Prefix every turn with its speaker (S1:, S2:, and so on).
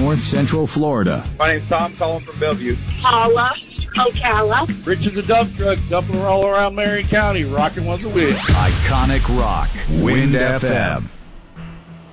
S1: North Central Florida.
S2: My name's Tom, calling from Bellevue.
S3: Paula, Ocala.
S4: Richard the Dump Truck, dumping all around Marion County, rocking with the wind.
S1: Iconic rock, Wind FM.